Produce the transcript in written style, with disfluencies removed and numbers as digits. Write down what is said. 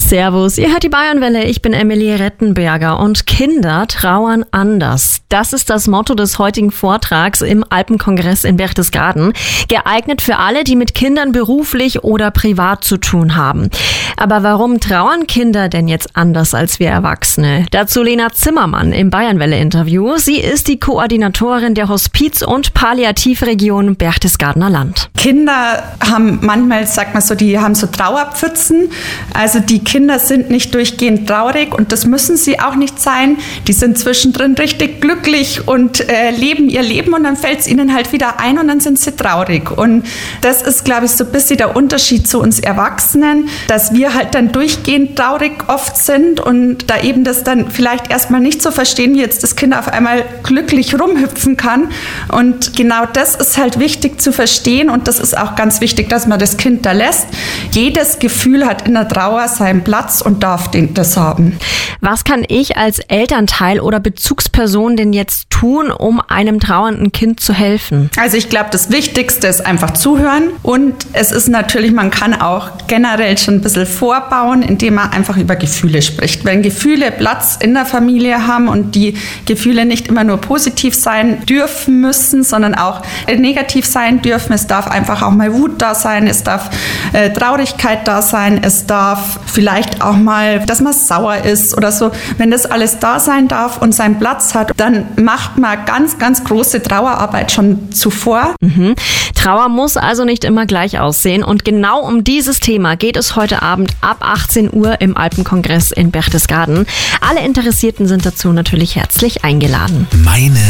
Servus, ihr hört die Bayernwelle, ich bin Emilie Rettenberger und Kinder trauern anders. Das ist das Motto des heutigen Vortrags im Alpenkongress in Berchtesgaden. Geeignet für alle, die mit Kindern beruflich oder privat zu tun haben. Aber warum trauern Kinder denn jetzt anders als wir Erwachsene? Dazu Lena Zimmermann im Bayernwelle-Interview. Sie ist die Koordinatorin der Hospiz- und Palliativregion Berchtesgadener Land. Kinder haben manchmal, sagt man so, die haben so Trauerpfützen. Also die Kinder sind nicht durchgehend traurig und das müssen sie auch nicht sein. Die sind zwischendrin richtig glücklich und leben ihr Leben und dann fällt es ihnen halt wieder ein und dann sind sie traurig. Und das ist, glaube ich, so ein bisschen der Unterschied zu uns Erwachsenen, dass wir halt dann durchgehend traurig oft sind und da eben das dann vielleicht erstmal nicht so verstehen, wie jetzt das Kind auf einmal glücklich rumhüpfen kann. Und genau das ist halt wichtig zu verstehen und das ist auch ganz wichtig, dass man das Kind da lässt. Jedes Gefühl hat in der Trauer seinen Platz und darf das haben. Was kann ich als Elternteil oder Bezugsperson denn jetzt tun, um einem trauernden Kind zu helfen? Also ich glaube, das Wichtigste ist einfach zuhören und es ist natürlich, man kann auch generell schon ein bisschen vorbauen, indem man einfach über Gefühle spricht. Wenn Gefühle Platz in der Familie haben und die Gefühle nicht immer nur positiv sein dürfen müssen, sondern auch negativ sein dürfen. Es darf einfach auch mal Wut da sein, es darf Traurigkeit da sein, es darf vielleicht auch mal, dass man sauer ist oder so. Wenn das alles da sein darf und seinen Platz hat, dann macht man ganz, ganz große Trauerarbeit schon zuvor. Trauer muss also nicht immer gleich aussehen und genau um dieses Thema geht es heute Abend ab 18 Uhr im Alpenkongress in Berchtesgaden. Alle Interessierten sind dazu natürlich herzlich eingeladen.